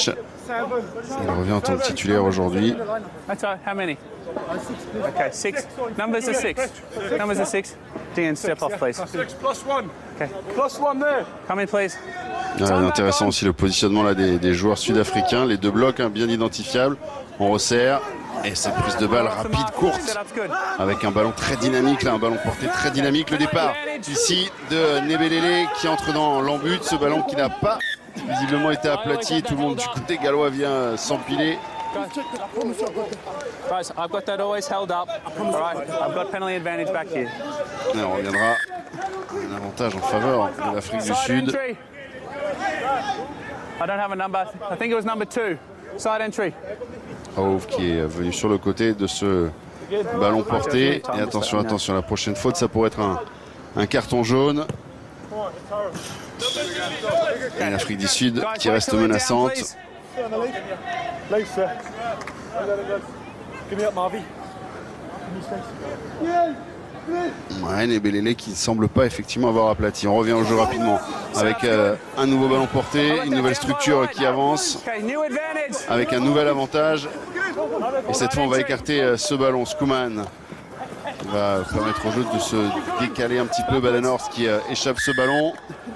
match. Il revient en tant que titulaire aujourd'hui. How many? Okay, 6. Numbers are 6. Numbers are 6. Dean, step off, please. 6 plus 1. Okay. Plus 1 there. Come in, please. Intéressant aussi le positionnement là, des joueurs sud-africains. Les deux blocs bien identifiables. On resserre. Et cette prise de balle rapide, courte, avec un ballon très dynamique, là, un ballon porté très dynamique. Le départ ici de Nebelele qui entre dans l'embut. Ce ballon qui n'a pas visiblement été aplati. Tout le monde du côté gallois vient s'empiler. Guys, I've got that always held up. All right, I've got penalty advantage back here. Et on reviendra un avantage en faveur de l'Afrique du Sud. I don't have a number. I think it was number 2. Side entry. Hove qui est venu sur le côté de ce ballon porté. Et attention, attention, la prochaine faute, ça pourrait être un carton jaune. Et l'Afrique du Sud qui reste menaçante. Ouais, Nebelele qui ne semble pas effectivement avoir aplati. On revient au jeu rapidement avec un nouveau ballon porté, une nouvelle structure qui avance avec un nouvel avantage. Et cette fois on va écarter ce ballon. Skuman va permettre au jeu de se décaler un petit peu. Badenhorst qui échappe ce ballon.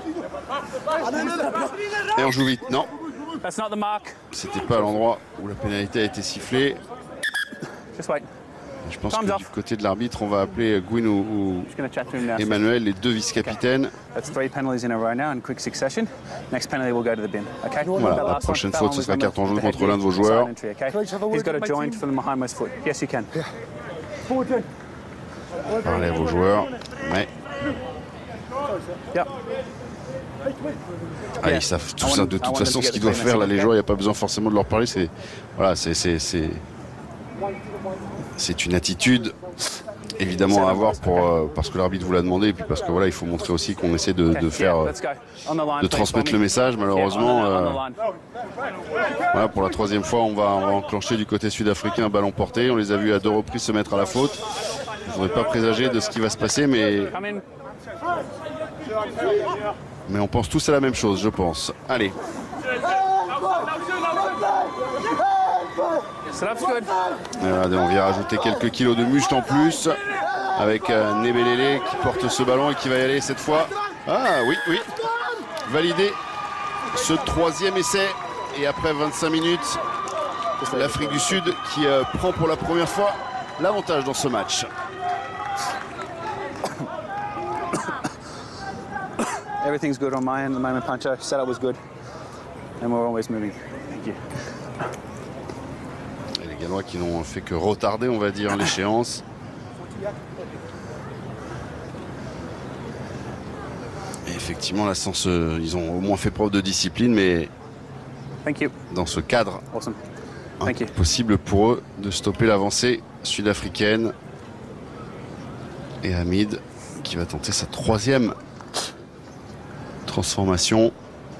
Et on joue vite. Non, c'était pas à l'endroit où la pénalité a été sifflée. Je pense que du côté de l'arbitre, on va appeler Gwyn ou Emmanuel, les deux vice-capitaines. Voilà, la prochaine faute, ce sera carton jaune contre l'un de vos joueurs. Parlez à vos joueurs. Ouais. Ah, ils savent tout ça de toute façon ce qu'ils doivent faire là, les joueurs, il n'y a pas besoin forcément de leur parler. C'est voilà, c'est une attitude évidemment à avoir parce que l'arbitre vous l'a demandé et puis parce que voilà, il faut montrer aussi qu'on essaie de transmettre le message. Malheureusement, voilà, pour la troisième fois, on va enclencher du côté sud-africain un ballon porté. On les a vus à 2 reprises se mettre à la faute. Je ne voudrais pas présager de ce qui va se passer, mais on pense tous à la même chose, je pense. Allez. On vient rajouter quelques kilos de muscle en plus avec Nebelele qui porte ce ballon et qui va y aller cette fois. Ah oui, oui. Valider ce 3e essai. Et après 25 minutes, l'Afrique du Sud qui prend pour la première fois l'avantage dans ce match. Everything's good on my end at the moment, Pancho. Setup was good. And we're always moving. Thank you. Et les Gallois qui n'ont fait que retarder, on va dire, l'échéance. Et effectivement, là, ils ont au moins fait preuve de discipline, mais dans ce cadre, impossible pour eux de stopper l'avancée sud-africaine. Et Hamid qui va tenter sa 3e transformation.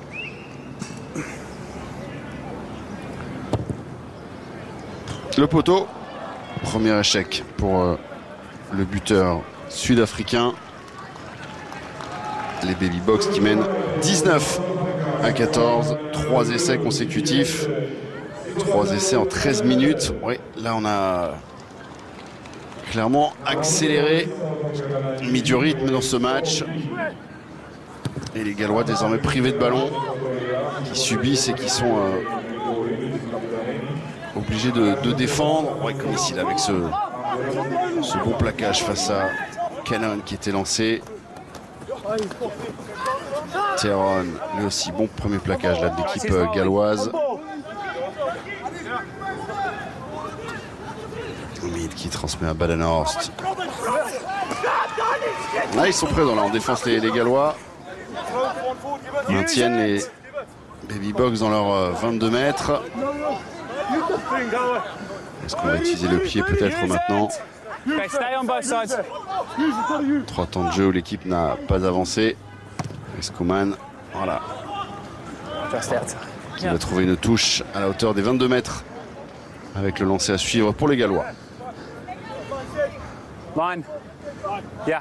Le poteau. Premier échec pour le buteur sud-africain. Les Baby Box qui mènent 19-14. 3 essais consécutifs. 3 essais en 13 minutes. Oui, là on a clairement accéléré, mis du rythme dans ce match. Et les Gallois désormais privés de ballon, qui subissent et qui sont obligés de défendre. Ouais, comme ici là, avec ce bon plaquage face à Cannon qui était lancé. Theron, lui aussi, bon premier plaquage là de l'équipe galloise. Hamid qui transmet à Badenhorst. Là, ils sont présents là en défense, les Gallois. Maintiennent les Baby Box dans leurs 22 mètres. Est-ce qu'on va utiliser le pied peut-être maintenant? 3 temps de jeu où l'équipe n'a pas avancé. Skuman, voilà. Qui va trouver une touche à la hauteur des 22 mètres avec le lancer à suivre pour les Gallois. Line. Yeah.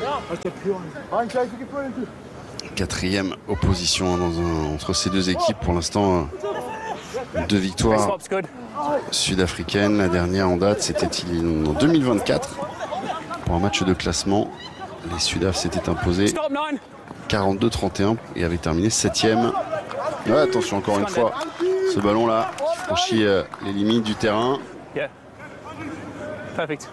Quatrième opposition entre ces deux équipes. Pour l'instant, 2 victoires sud-africaines. La dernière en date, c'était en 2024. Pour un match de classement, les Sudaf s'étaient imposés 42-31 et avaient terminé 7e. Ouais, attention, encore une fois, ce ballon-là qui franchit les limites du terrain. Yeah. Perfect.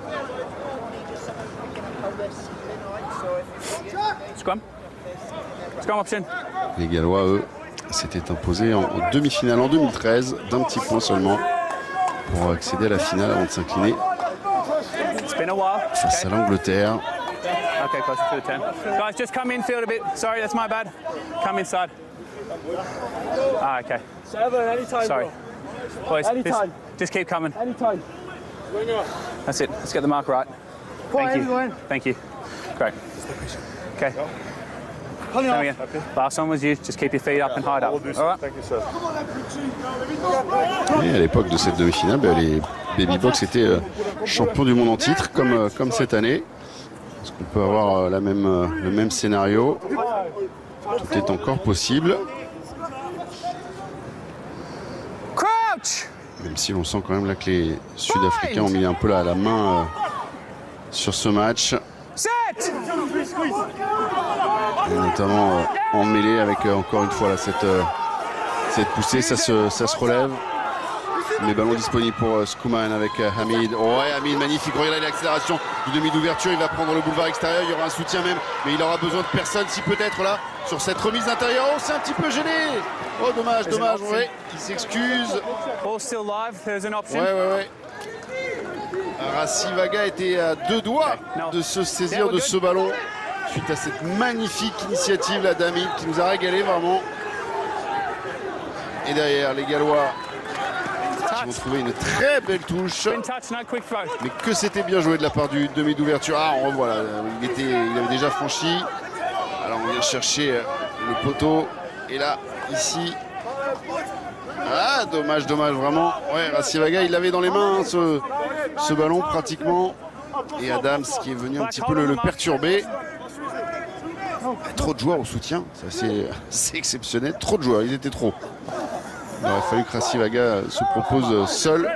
Scrum. Scrum option. Les Gallois, eux, s'étaient imposés en demi-finale en 2013, d'un petit point seulement, pour accéder à la finale avant de s'incliner It's been a while. face à l'Angleterre. Okay, closer to the 10. Guys, just come infield a bit. Sorry, that's my bad. Come inside. Ah, okay. Anytime. Sorry. Boys, Anytime. just keep coming. Anytime. That's it. Let's get the mark right. Thank you. Thank you. Great. Okay. Come again. Last one was you. Just keep your feet up and hide up. All right. Thank you, sir. Et à l'époque de cette demi-finale, les Baby Box étaient champions du monde en titre, comme cette année. Est-ce qu'on peut avoir le même scénario? Tout est encore possible. Crouch. Même si l'on sent quand même là que les Sud-Africains ont mis un peu la main sur ce match. Set. Et notamment en mêlée avec encore une fois là, cette poussée, ça se relève. Les ballons disponibles pour Schoeman avec Hamid. Oh ouais, Hamid, magnifique. Regardez l'accélération du demi d'ouverture. Il va prendre le boulevard extérieur. Il y aura un soutien même, mais il aura besoin de personne. Si peut-être là, sur cette remise d'intérieur. Oh, c'est un petit peu gêné. Oh, dommage. Ouais, il s'excuse. Ball still live. There's an option. Ouais. Racivaga était à 2 doigts de se saisir de ce ballon suite à cette magnifique initiative là d'Hamid qui nous a régalé vraiment. Et derrière, les Gallois qui vont trouver une très belle touche. Mais que c'était bien joué de la part du demi d'ouverture. Ah, on revoit là, il avait déjà franchi. Alors on vient chercher le poteau. Et là, ici. Ah, dommage, vraiment. Ouais, Racivaga, il l'avait dans les mains, hein, ce ballon pratiquement. Et Adams qui est venu un petit peu le perturber. Trop de joueurs au soutien, c'est exceptionnel. Trop de joueurs, ils étaient trop. Il aurait fallu que Racivaga se propose seul.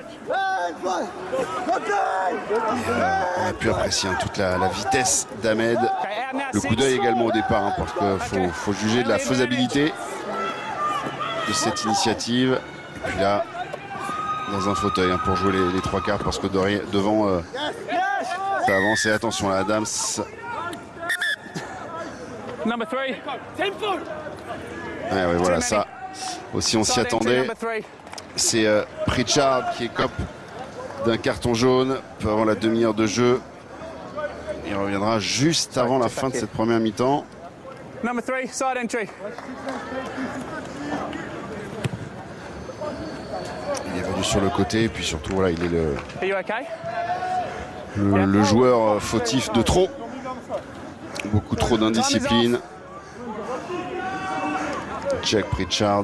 On a pu apprécier toute la vitesse d'Ahmed. Le coup d'œil également au départ, hein, parce qu'il faut juger de la faisabilité de cette initiative. Et puis là, dans un fauteuil pour jouer les 3 quarts, parce que devant, ça avance. Et attention là, Adams. Number 3. Ouais, voilà, ça aussi on s'y attendait. C'est Pritchard qui écope d'un carton jaune peu avant la demi-heure de jeu. Il reviendra juste avant la fin de cette première mi-temps. Number 3, side entry. Il est venu sur le côté et puis surtout voilà, il est Are you okay? le joueur fautif de trop. Beaucoup trop d'indiscipline. Jack Pritchard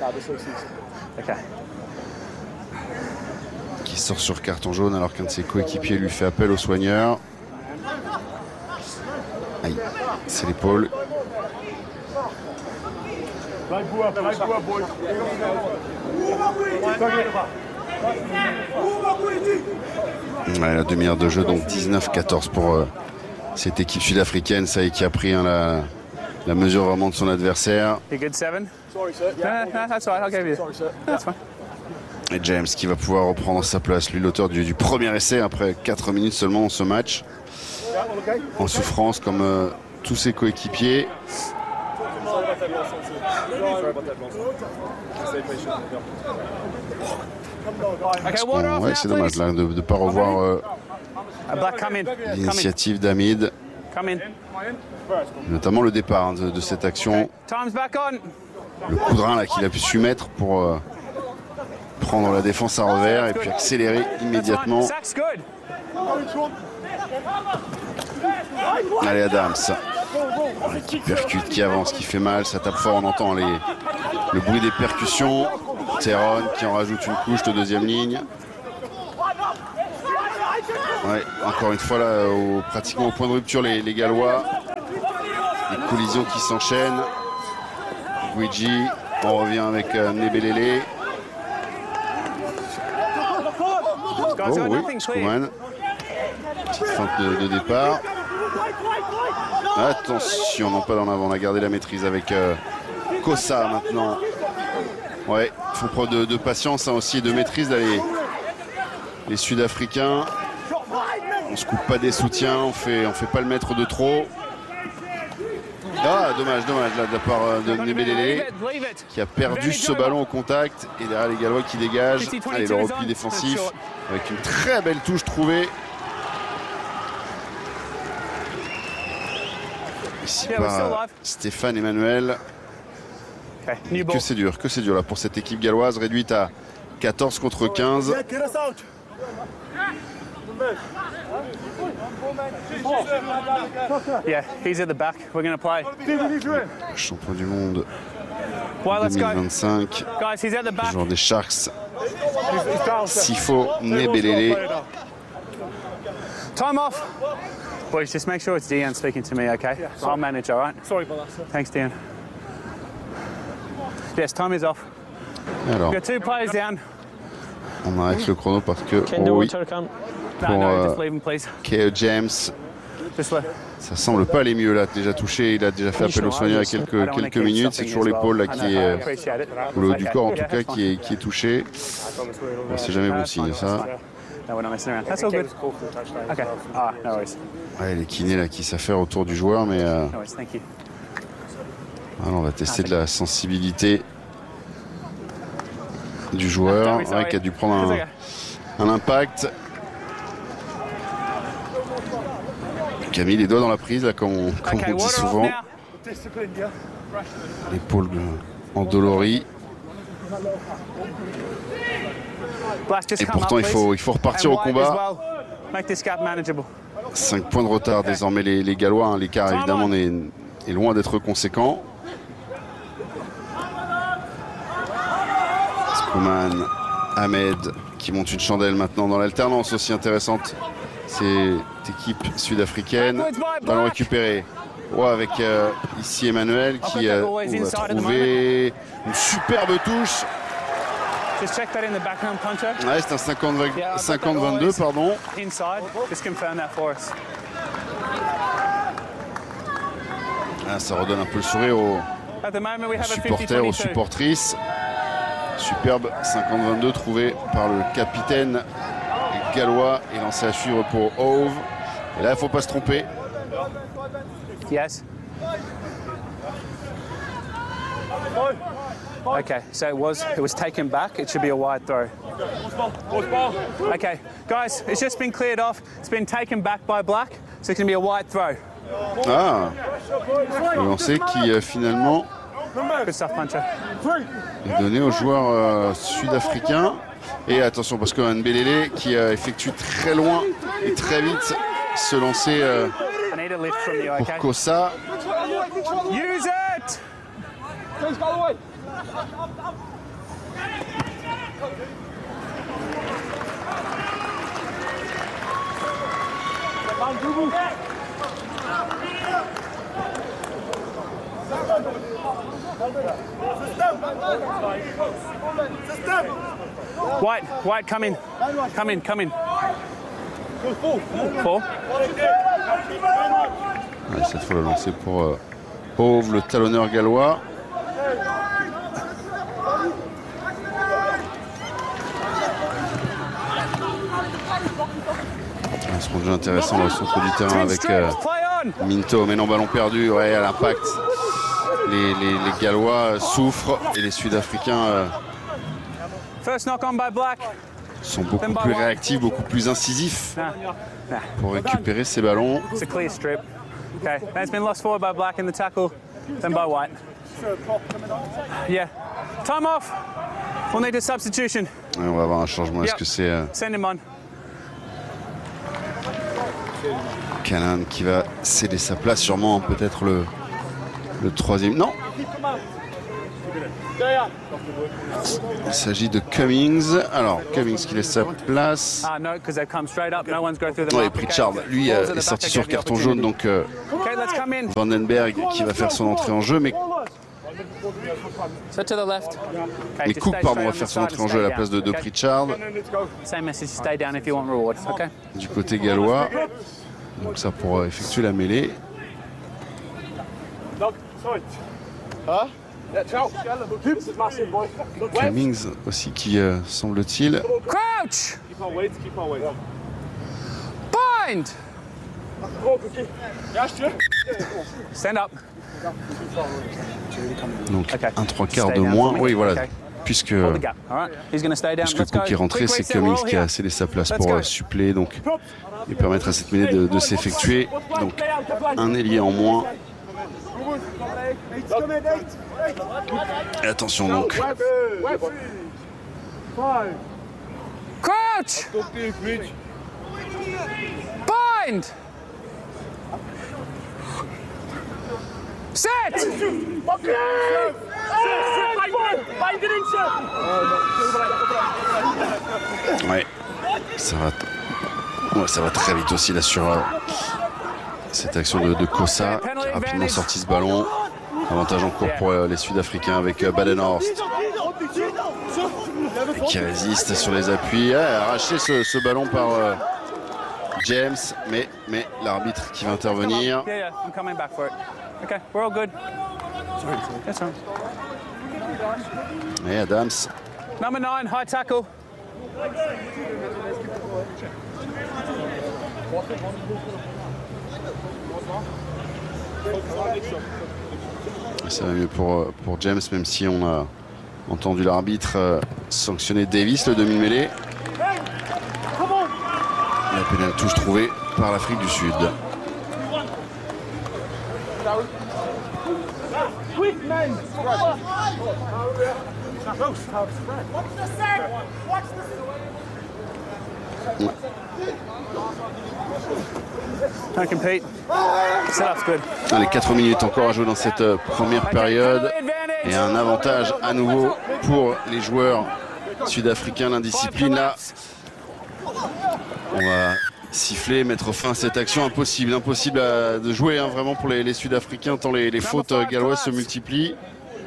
qui sort sur carton jaune alors qu'un de ses coéquipiers lui fait appel au soigneur. Aïe, c'est l'épaule. Ouais, la demi-heure de jeu, donc 19-14 pour cette équipe sud-africaine. Ça y est, qui a pris la mesure vraiment de son adversaire. You good, 7? Sorry, sir. No, that's all right. I'll give you. Sorry, sir. That's fine. Et James qui va pouvoir reprendre sa place, lui l'auteur du premier essai après 4 minutes seulement dans ce match. En souffrance comme tous ses coéquipiers. Ouais, c'est dommage là, de ne pas revoir l'initiative d'Hamid. Notamment le départ de cette action. Le coup de rein là qu'il a pu su mettre pour prendre la défense à revers et puis accélérer immédiatement. Allez, Adams qui percute, qui avance, qui fait mal, ça tape fort, on entend le bruit des percussions. Theron qui en rajoute une couche de deuxième ligne. Ouais, encore une fois là, pratiquement au point de rupture les Gallois. Les collisions qui s'enchaînent. Guigi, on revient avec Nebelele. Oh oui, Skuman. Petite feinte de départ. Attention, non pas d'en avant, on a gardé la maîtrise avec Kosa maintenant. Ouais, il faut preuve de patience hein, aussi et de maîtrise là, les Sud-Africains. On se coupe pas des soutiens, on fait pas le maître de trop. Ah, dommage là de la part de Nebelele qui a perdu ce ballon au contact et derrière les Gallois qui dégagent. Allez, le repli défensif avec une très belle touche trouvée. Ici par Stéphane Emmanuel. Que c'est dur là pour cette équipe galloise réduite à 14 contre 15. Yeah, he's at the back. We're going to play. Champion du monde 2025. Guys, he's at the back. Joueur des Sharks. Sifo Nebelele. Time off. Boys, just make sure it's Dean speaking to me, okay? Yeah, I'll manage, all right? Sorry about that, sir. Thanks, Dean. Yes, time is off. Alors, We've got 2 players down. on arrête le chrono parce que oui, pour Keo James, ça semble pas aller mieux là. Déjà touché, il a déjà fait appel aux soignants il y a quelques minutes. C'est toujours l'épaule là qui est, ou le haut du corps en tout cas, qui est touché. Bon, c'est jamais bon signe ça. Ouais, les kinés là qui s'affairent autour du joueur, mais alors, on va tester de la sensibilité du joueur, ouais, qui a dû prendre un impact. Qui a mis les doigts dans la prise, là, comme on dit souvent. L'épaule endolorie. Et pourtant, il faut repartir au combat. 5 points de retard désormais les Gallois. Hein. L'écart, évidemment, est loin d'être conséquent. Skuman, Ahmed, qui monte une chandelle maintenant dans l'alternance aussi intéressante. Cette équipe sud-africaine. Ballon récupéré. Ouais, avec ici Emmanuel qui va trouver une superbe touche. Ouais, c'est un 50-22, pardon. Ah, ça redonne un peu le sourire aux supporters, aux supportrices. Superbe 50-22 trouvé par le capitaine gallois et lancé à suivre pour Hove. Et là, il ne faut pas se tromper. Yes. Okay, so it was taken back. It should be a wide throw. Okay, guys, it's just been cleared off. It's been taken back by Black, so it's going to be a wide throw. Ah, le lancer qui finalement Good stuff, Puncher. est donné aux joueurs sud-africains. Et attention, parce que Nebelele qui effectue très loin et très vite ce lancer pour Kosa. Use it! White, come in. Four. Ouais, cette fois le lancer pour Hove, le talonneur gallois. Un second jeu intéressant au centre du terrain avec Minto, mais non, ballon perdu, ouais, à l'impact. Les Gallois souffrent et les Sud-Africains sont beaucoup plus réactifs, beaucoup plus incisifs pour récupérer ces ballons. Okay, and it's been lost forward by Black in the tackle, then by White. Yeah. Time off. We'll need a substitution. Ouais, on va avoir un changement. Est-ce que c'est Send him on. Canaan qui va céder sa place, sûrement peut-être le troisième. Non. Il s'agit de Cummings. Alors, Cummings qui laisse sa place. Oui, Pritchard, lui, est sorti sur carton jaune, donc Vandenberg qui va faire son entrée en jeu. Mais Cook, pardon, va faire son entrée en jeu à la place de Pritchard. Du côté gallois. Donc ça pour effectuer la mêlée. Cummings aussi qui semble-t-il. Crouch! Bind! Stand up. Donc un 3/4 de moins. Oui, voilà. Puisque Cook est rentré, c'est Cummings qui a cédé sa place pour suppléer donc, et permettre à cette mêlée de s'effectuer. Donc un ailier en moins. Et attention donc. Crouch! Bind! Set! Ouais, ça va très vite aussi là sur cette action de Kosa qui a rapidement sorti ce ballon. Avantage en cours pour les Sud-Africains avec Badenhorst qui résiste sur les appuis. Arraché ce ballon par James, mais l'arbitre qui va intervenir. Et Adams. Number 9, high tackle. Ça va mieux pour James, même si on a entendu l'arbitre sanctionner Davis, le demi-mêlée. La pénale touche trouvée par l'Afrique du Sud. Allez, 4 minutes encore à jouer dans cette première période. Et un avantage à nouveau pour les joueurs sud-africains. L'indiscipline là. On va siffler, mettre fin à cette action. Impossible de jouer vraiment pour les Sud-Africains tant les fautes galloises se multiplient.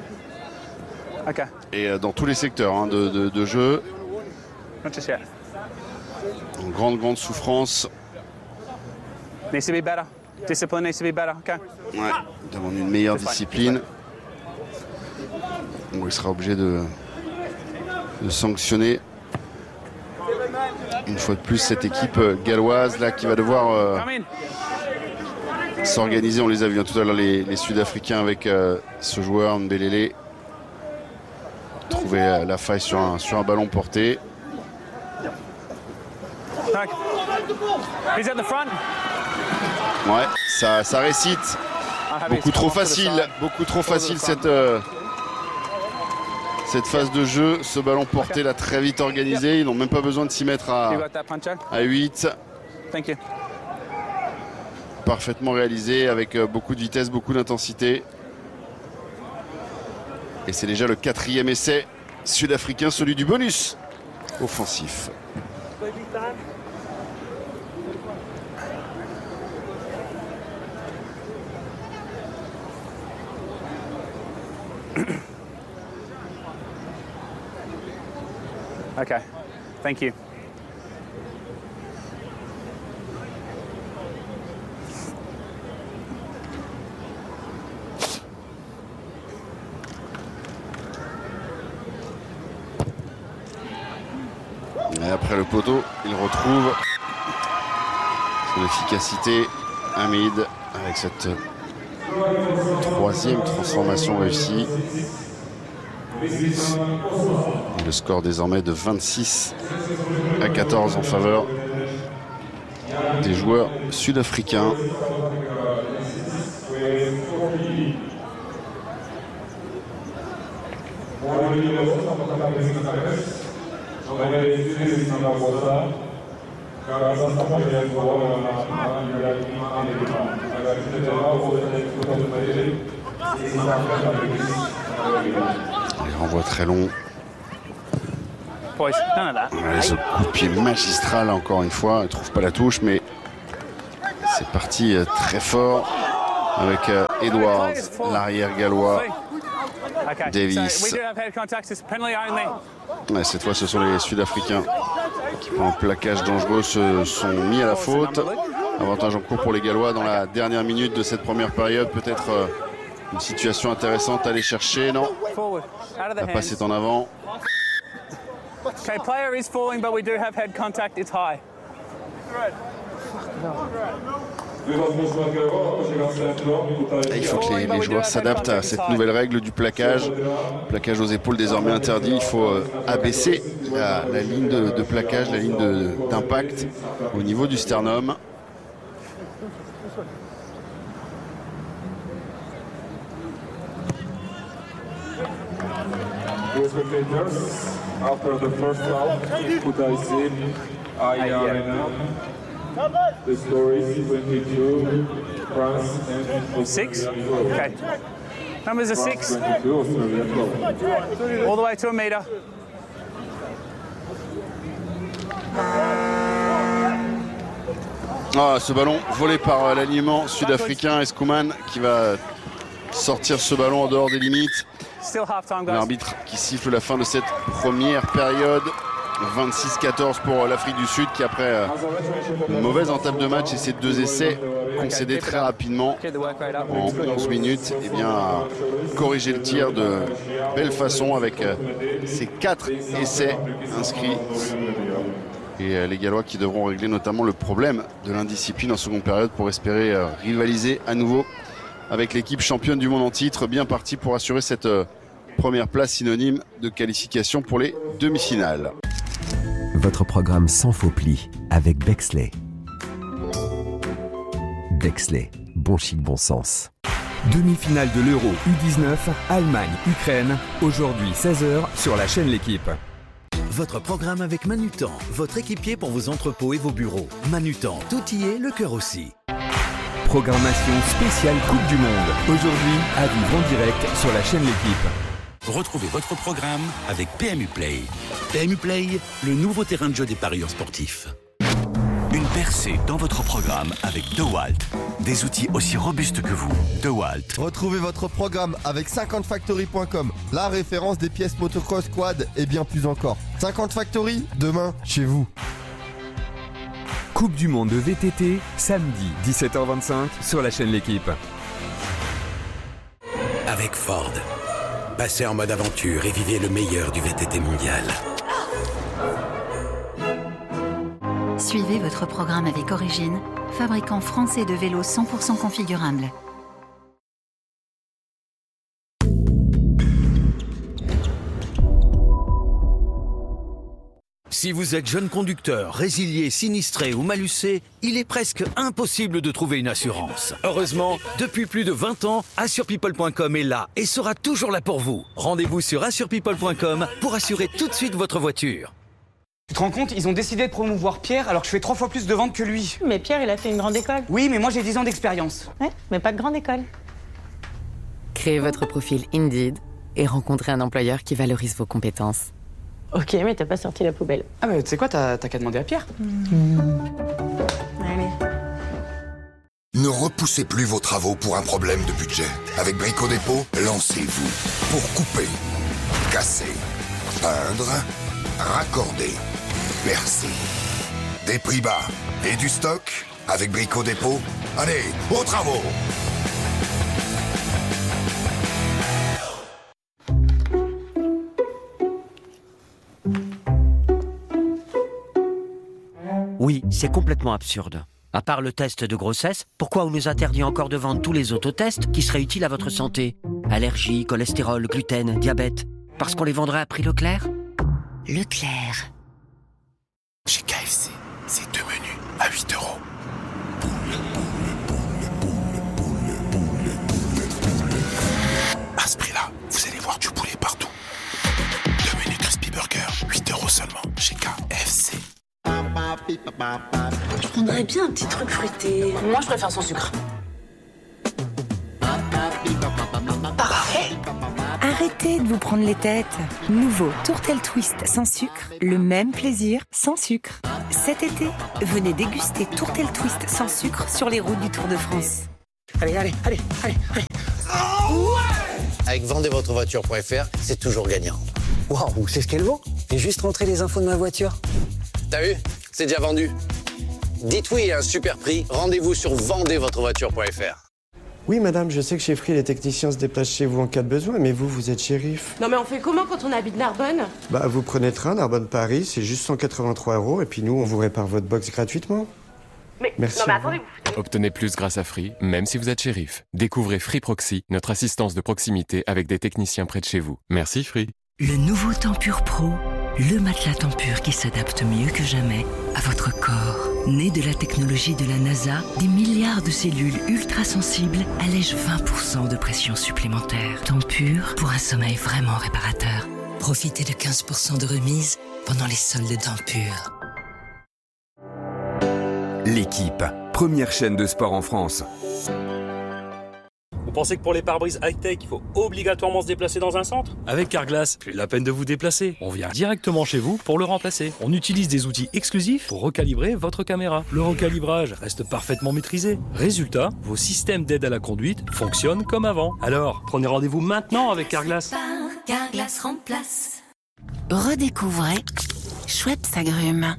Et dans tous les secteurs de jeu. En grande souffrance. Needs to be better. Discipline needs to be better. Okay. Ouais, demande une meilleure discipline. Bon, il sera obligé de sanctionner une fois de plus cette équipe galloise là qui va devoir s'organiser. On les a vus tout à l'heure les Sud-Africains avec ce joueur Mbelele trouver la faille sur un ballon porté. He's at the front. Ouais, ça récite. Beaucoup trop facile cette phase de jeu. Ce ballon porté là très vite organisé. Ils n'ont même pas besoin de s'y mettre à 8. Parfaitement réalisé avec beaucoup de vitesse, beaucoup d'intensité. Et c'est déjà le 4e essai sud-africain, celui du bonus offensif. Okay, thank you. Et après le poteau, il retrouve son efficacité. Hamid avec cette 3e transformation réussie. Et le score désormais de 26-14 en faveur des joueurs sud-africains. Renvoi très long. Boys, none of that. Ouais, ce coup de pied magistral encore une fois. Il ne trouve pas la touche, mais c'est parti très fort avec Edwards, l'arrière gallois. Okay. Davis. So we do have head contact. It's penalty only. Ouais, cette fois, ce sont les Sud-Africains qui, pour un plaquage dangereux, se sont mis à la faute. Avantage en cours pour les Gallois dans la dernière minute de cette première période. Peut-être une situation intéressante à aller chercher. Non, Forward. Out of the la passe hands. est en avant. Okay, player is falling, but we do have head contact. It's high. Et il faut que les joueurs s'adaptent à cette nouvelle règle du plaquage. Plaquage aux épaules désormais interdit. Il faut abaisser la ligne de plaquage, la ligne d'impact au niveau du sternum. After the first round, Kutaisi, Arena, the score is 22, France and 6. Okay. Numbers are 6. 22, Australia 12. All the way to a meter. Ah, ce ballon volé par l'alignement sud-africain, Escouman, qui va sortir ce ballon en dehors des limites. Still half-time, guys. L'arbitre qui siffle la fin de cette première période. 26-14 pour l'Afrique du Sud qui, après une mauvaise entame de match et ses 2 essais concédés très rapidement Get the work rate up. en 11 minutes, eh bien, a corrigé le tir de belle façon avec ses 4 essais inscrits. Et les Gallois qui devront régler notamment le problème de l'indiscipline en seconde période pour espérer rivaliser à nouveau avec l'équipe championne du monde en titre, bien partie pour assurer cette première place synonyme de qualification pour les demi-finales. Votre programme sans faux plis avec Bexley. Bexley, bon chic, bon sens. Demi-finale de l'Euro U19, Allemagne-Ukraine, aujourd'hui 16h sur la chaîne L'Équipe. Votre programme avec Manutan, votre équipier pour vos entrepôts et vos bureaux. Manutan, tout y est, le cœur aussi. Programmation spéciale Coupe du Monde, aujourd'hui à vivre en direct sur la chaîne L'Équipe. Retrouvez votre programme avec PMU Play. PMU Play, le nouveau terrain de jeu des parieurs sportifs. Une percée dans votre programme avec DeWalt. Des outils aussi robustes que vous. DeWalt. Retrouvez votre programme avec 50factory.com, la référence des pièces motocross, quad et bien plus encore. 50 Factory, demain, chez vous. Coupe du Monde de VTT, samedi 17h25 sur la chaîne L'Équipe. Avec Ford. Passez en mode aventure et vivez le meilleur du VTT mondial. Suivez votre programme avec Origine, fabricant français de vélos 100% configurables. Si vous êtes jeune conducteur, résilié, sinistré ou malucé, il est presque impossible de trouver une assurance. Heureusement, depuis plus de 20 ans, AssurePeople.com est là et sera toujours là pour vous. Rendez-vous sur AssurePeople.com pour assurer tout de suite votre voiture. Tu te rends compte, ils ont décidé de promouvoir Pierre alors que je fais 3 fois plus de ventes que lui. Mais Pierre, il a fait une grande école. Oui, mais moi j'ai 10 ans d'expérience. Ouais, mais pas de grande école. Créez votre profil Indeed et rencontrez un employeur qui valorise vos compétences. Ok, mais t'as pas sorti la poubelle. Ah bah tu sais quoi, t'as qu'à demander à Pierre. Allez. Ne repoussez plus vos travaux pour un problème de budget. Avec Brico Dépôt, lancez-vous pour couper, casser, peindre, raccorder, percer. Des prix bas et du stock avec Brico Dépôt. Allez, aux travaux! Oui, c'est complètement absurde. À part le test de grossesse, pourquoi on nous interdit encore de vendre tous les autotests qui seraient utiles à votre santé? Allergie, cholestérol, gluten, diabète. Parce qu'on les vendrait à prix Leclerc? Leclerc. Chez KFC, c'est 2 menus à 8 €. À ce prix-là, vous allez voir du poulet partout. 2 menus Crispy Burger, 8 € seulement, chez KFC. Je prendrais bien un petit truc fruité. Moi, je préfère sans sucre. Parfait. Un Arrêtez de vous prendre les têtes. Nouveau Tourtel Twist sans sucre, le même plaisir sans sucre. Cet été, venez déguster Tourtel Twist sans sucre sur les routes du Tour de France. Allez. Avec vendezvotrevoiture.fr, c'est toujours gagnant. Waouh, c'est ce qu'elle vaut. J'ai juste rentré les infos de ma voiture. T'as vu? C'est déjà vendu. Dites oui à un super prix. Rendez-vous sur vendezvotrevoiture.fr. Oui, madame, je sais que chez Free, les techniciens se déplacent chez vous en cas de besoin, mais vous êtes shérif. Non mais on fait comment quand on habite Narbonne? Vous prenez le train, Narbonne-Paris, c'est juste 183 €, et puis nous, on vous répare votre box gratuitement. Merci. Non mais attendez, Obtenez plus grâce à Free, même si vous êtes shérif. Découvrez Free Proxy, notre assistance de proximité avec des techniciens près de chez vous. Merci Free. Le nouveau Tempur Pro, le matelas Tempur qui s'adapte mieux que jamais à votre corps. Né de la technologie de la NASA, des milliards de cellules ultra-sensibles allègent 20% de pression supplémentaire. Tempur pour un sommeil vraiment réparateur. Profitez de 15% de remise pendant les soldes Tempur. L'équipe, première chaîne de sport en France. Vous pensez que pour les pare-brises high-tech, il faut obligatoirement se déplacer dans un centre? Avec Carglass, plus la peine de vous déplacer. On vient directement chez vous pour le remplacer. On utilise des outils exclusifs pour recalibrer votre caméra. Le recalibrage reste parfaitement maîtrisé. Résultat, vos systèmes d'aide à la conduite fonctionnent comme avant. Alors, prenez rendez-vous maintenant avec Carglass. Carglass remplace. Redécouvrez Schweppes Agrumes.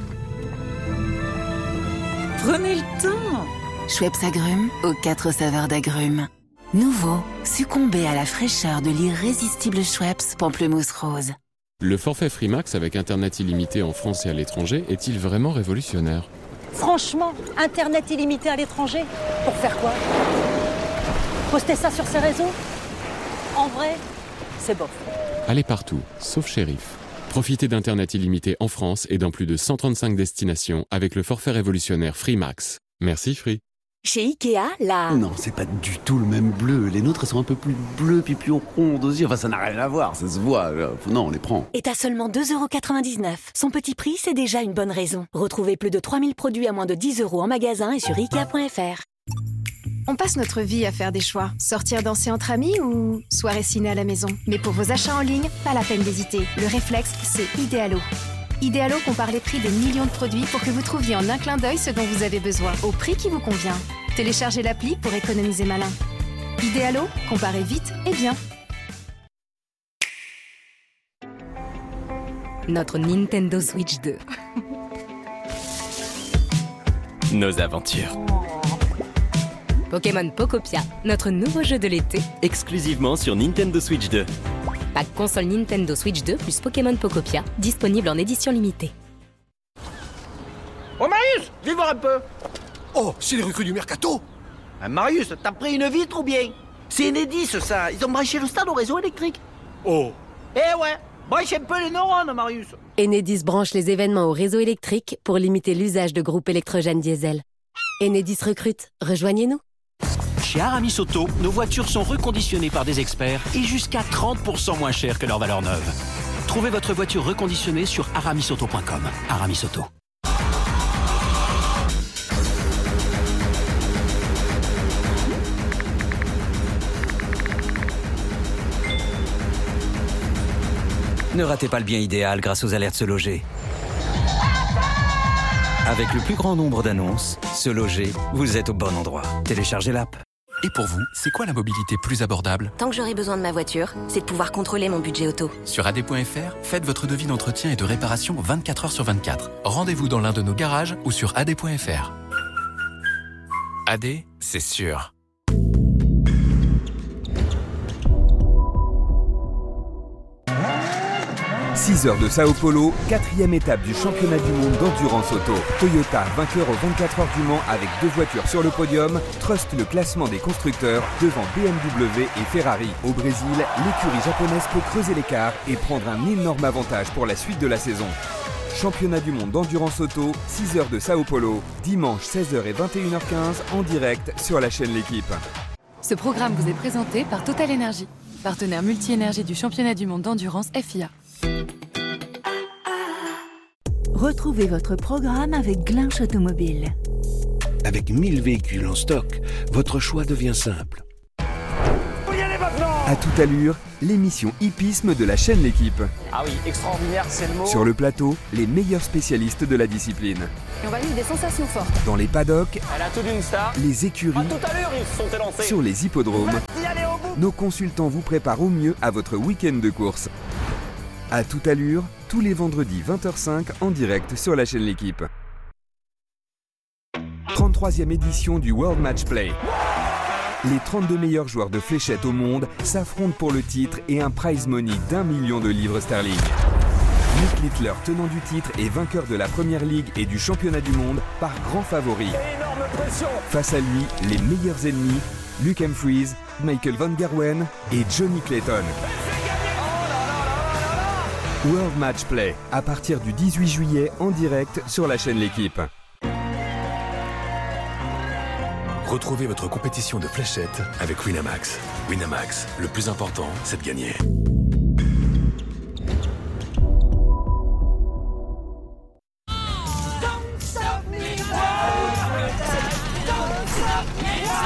Prenez le temps. Schweppes Agrumes aux 4 saveurs d'agrumes. Nouveau, succombez à la fraîcheur de l'irrésistible Schweppes Pamplemousse Rose. Le forfait Freemax avec Internet illimité en France et à l'étranger est-il vraiment révolutionnaire? Franchement, Internet illimité à l'étranger, pour faire quoi? Poster ça sur ses réseaux? En vrai, c'est bof. Allez partout, sauf shérif. Profitez d'Internet illimité en France et dans plus de 135 destinations avec le forfait révolutionnaire Freemax. Merci Free. Chez Ikea, là... Non, c'est pas du tout le même bleu. Les nôtres, elles sont un peu plus bleues, puis plus rondes aussi. Enfin, ça n'a rien à voir, ça se voit. Non, on les prend. Et à seulement 2,99 €. Son petit prix, c'est déjà une bonne raison. Retrouvez plus de 3000 produits à moins de 10 € en magasin et sur Ikea.fr. On passe notre vie à faire des choix. Sortir danser entre amis ou soirée ciné à la maison. Mais pour vos achats en ligne, pas la peine d'hésiter. Le réflexe, c'est Idealo. Idealo compare les prix de millions de produits pour que vous trouviez en un clin d'œil ce dont vous avez besoin, au prix qui vous convient. Téléchargez l'appli pour économiser malin. Idealo, comparez vite et bien. Notre Nintendo Switch 2. Nos aventures. Pokémon Pokopia, notre nouveau jeu de l'été. Exclusivement sur Nintendo Switch 2. Pack console Nintendo Switch 2 plus Pokémon Pokopia, disponible en édition limitée. Oh Marius, viens voir un peu. Oh, c'est les recrues du Mercato. Marius, t'as pris une vitre ou bien? C'est Enedis ça, ils ont branché le stade au réseau électrique. Oh. Eh ouais, branche un peu les neurones Marius. Enedis branche les événements au réseau électrique pour limiter l'usage de groupes électrogènes diesel. Enedis recrute, rejoignez-nous. Chez Aramis Auto, nos voitures sont reconditionnées par des experts et jusqu'à 30% moins chères que leur valeur neuve. Trouvez votre voiture reconditionnée sur aramisauto.com. Aramis Auto. Ne ratez pas le bien idéal grâce aux alertes Se Loger. Avec le plus grand nombre d'annonces, Se Loger, vous êtes au bon endroit. Téléchargez l'app. Et pour vous, c'est quoi la mobilité plus abordable? Tant que j'aurai besoin de ma voiture, c'est de pouvoir contrôler mon budget auto. Sur AD.fr, faites votre devis d'entretien et de réparation 24 heures sur 24. Rendez-vous dans l'un de nos garages ou sur AD.fr. AD, c'est sûr. 6 heures de Sao Paulo, 4e étape du championnat du monde d'endurance auto. Toyota, vainqueur aux 24 heures du Mans avec 2 voitures sur le podium, truste le classement des constructeurs devant BMW et Ferrari. Au Brésil, l'écurie japonaise peut creuser l'écart et prendre un énorme avantage pour la suite de la saison. Championnat du monde d'endurance auto, 6 heures de Sao Paulo, dimanche 16h et 21h15 en direct sur la chaîne L'Équipe. Ce programme vous est présenté par Total Energy, partenaire multi-énergie du championnat du monde d'endurance FIA. Retrouvez votre programme avec Glinch Automobile. Avec 1000 véhicules en stock, votre choix devient simple. Faut y aller maintenant. À toute allure, l'émission hippisme de la chaîne L'Équipe. Ah oui, extraordinaire, c'est le mot. Sur le plateau, les meilleurs spécialistes de la discipline. Et on va vivre des sensations fortes. Dans les paddocks, Elle a tout d'une star. les écuries, À tout à l'heure, ils se sont élancés. sur les hippodromes, nos consultants vous préparent au mieux à votre week-end de course. À toute allure, tous les vendredis 20h05 en direct sur la chaîne L'Équipe. 33e édition du World Match Play. Les 32 meilleurs joueurs de fléchettes au monde s'affrontent pour le titre et un prize money d'1 million de livres sterling. Nick Littler, tenant du titre et vainqueur de la Première Ligue et du Championnat du Monde, par grand favori. Énorme pression. Face à lui, les meilleurs ennemis, Luke Humphries, Michael Van Gerwen et Johnny Clayton. World Match Play, à partir du 18 juillet en direct sur la chaîne L'Équipe. Retrouvez votre compétition de fléchettes avec Winamax. Winamax, le plus important, c'est de gagner.